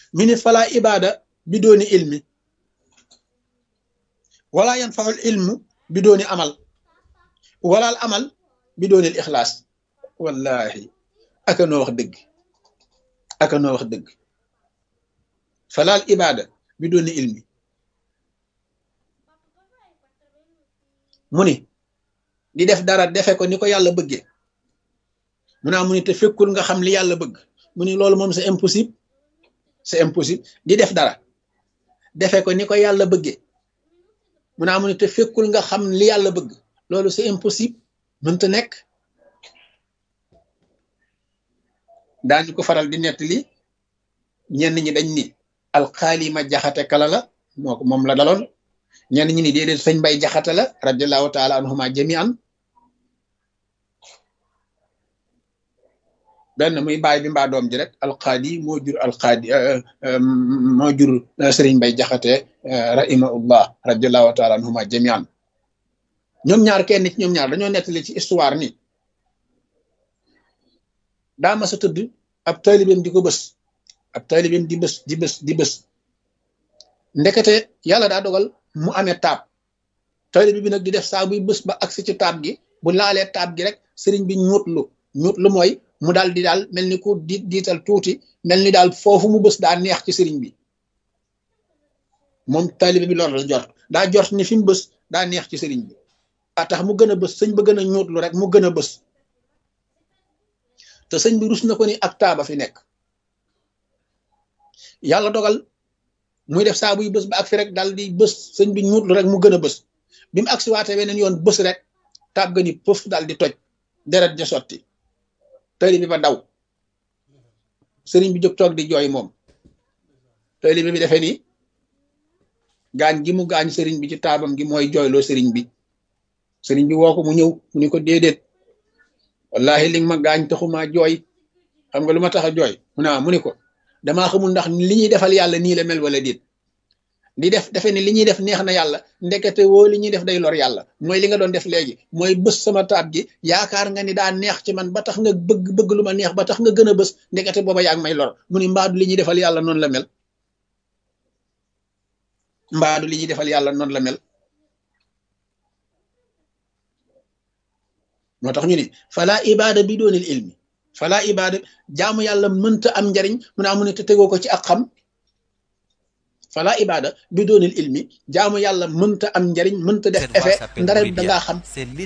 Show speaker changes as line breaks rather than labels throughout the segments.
mi ni fala ibada bi dooni ilmi wala yanfaul ilmu bi dooni amal wala al amal bi dooni al ixlaas wallahi aka noo wax dëgg aka noo wax dëgg fala al ibada bi dooni ilmi mu ni di def dara defe ko ni ko yàlla bëggee mu naa mu ni te fekkul nga xam li yàlla bëgg mu ni loolu moom c'est impossible c'est impossible di def dara defe ko ni ko yàlla bëggee mu naa mu ni te fekkul nga xam li yàlla bëgg loolu c'est impossible mënta nekk daañu ko faral di nettali ñenn ñi dañ ni alxaalima jaxate kala la moom la daloon ñenn ñi ni déedéet sëñ Mbay jaxate la radiallahu taala anhuma jami'an benn muy baay bi mbaa doom ji rek alxaadi moo jur alxaadi moo jur sëriñ Mbay jaxate rahimahullah radiallahu taala anhuma jami'an ñoom ñaar kenn ci ñoom ñaar dañoo nettali ci histoire ni daa ma sa tëdd ab taalibeem di ko bës ab taalibeem di bës ndekete yàlla daa dogal mu amee taab taalibe bi nag di def saa buy bës ba agsi ci taab gi bu laalee taab gi rek sëriñ bi ñuutlu mooy mu daal di daal mel ni ku diital tuuti mel ni daal foofu mu bës daa neex ci sëriñ bi moom taalibe bi loolu la jort daa jort ni fi mu bës daa neex ci sëriñ bi a tax mu gën a bës sëñ ba gën a ñuutlu rek mu gën a bës te sëñ bi rus na ko ni ab taaba fi nekk yàlla dogal muy def saa buy bës ba ak fi rek daal di bës sëñ bi ñuutlu rek mu gën a bës bi mu agsi waate weneen yoon bës rek taab ga ni pëf daal di toj deret ja sotti taalibe bi ba daw sëriñ bi jóg toog di jooy moom taalibe bi defee ni gaañ gi mu gaañ sëriñ bi ci taabam gi mooy jooyloo sëriñ bi woo ko mu ñëw mu ni ko déedéet wallahi li nga ma gaañ taxuma jooy xam nga lu ma tax a jooy mu ni ko damaa xamul ndax li ñuy defal yàlla nii la mel wala déet di def defe ni li ñuy def neex na yàlla ndekete woo li ñuy def day lor yàlla mooy li nga doon def léegi mooy bës sama taab gi yaakaar nga ni daa neex ci man ba tax nga bëgg lu ma neex ba tax nga gën a bës ndekete booba yaa ngi may lor mu ni mbaadu li ñuy defal yàlla noonu la mel mbaadu li ñuy defal yàlla noonu la mel moo tax ñu ni fala ibada bi doonil ilmi fala ibada jaamu yàlla mënta am njariñ mu ne te tegoo ko ci ak xam fala ibada bi doonil ilmi jaamu yàlla mënta am njariñ mënta def effet ndara dangaa xam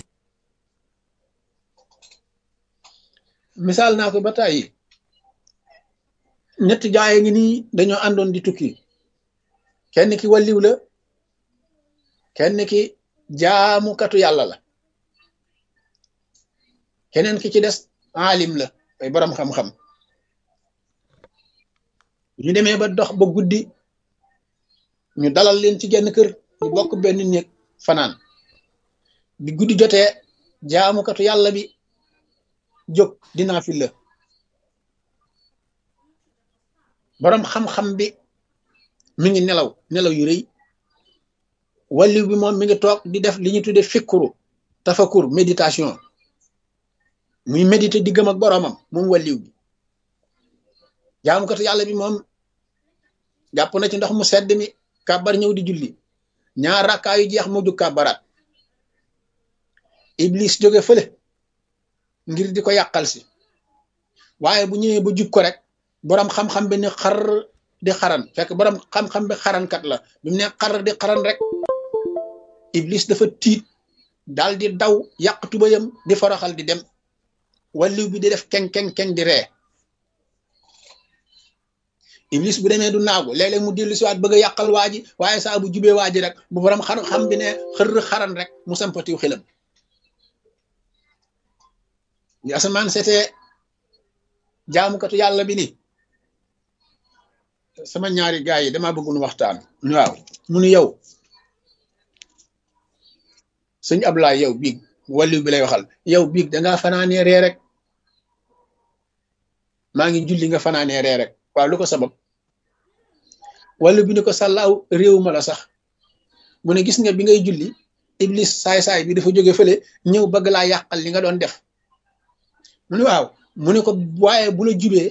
misaal naa ko ba tàyyi ñetti jaaye ngi nii dañoo àndoon di tukki kenn ki wàlliw la kenn ki jaamukatu yàlla la keneen ki ci des alim la ay borom xam-xam ñu demee ba dox ba guddi ñu dalal leen ci genn kër ñu bokk benn néeg fanaan bi guddi jotee jaamukatu yàlla bi jóg dinaa fi la borom xam-xam bi mi ngi nelaw yu rëy wàlliw bi moom mi ngi toog di def li ñu tudde fikru tafakur méditation muy médité diggam ak boroomam moom wàlliw bi jaamukatu yàlla bi moom jàpp na ci ndox mu sedd mi kàbbar ñëw di julli ñaar rakkaa yu jeex mu jug kàbbaraat iblis jóge fële ngir di ko yàqal si waaye bu ñëwee ba jub ko rek boroom xam-xam bi ni xar di xaran fekk boroom xam-xam bi xarankat la bi mu ne xar di xaran rek iblis dafa tiit daal di daw yàq tubayam di foroxal di dem wàlliw bi di def keng di ree iblis bu demee du naagu léeg-léeg mu dellu si waat bëgg a yàqal waa ji waaye saa bu jubee waa ji rek bu borom xam bi ne xër xaran rek mu sampatiw xelam li asamaan seetee jaamukatu yàlla bi ni sama ñaari gaay yi damaa bëgg nu waxtaan waaw mu nu yow sëñ Ablaay yow biig wàlliw bi lay waxal yow biig dangaa fanaanee ree rek maa ngi julli nga fanaanee ree rek waaw lu ko sabab wàllu bi ni ko sàllaaw réew ma la sax mu ne gis nga bi ngay julli iblis saay-saay bi dafa jóge fële ñëw bëgg laa yàqal li nga doon def mu ne waaw mu ne ko waaye bu la jubee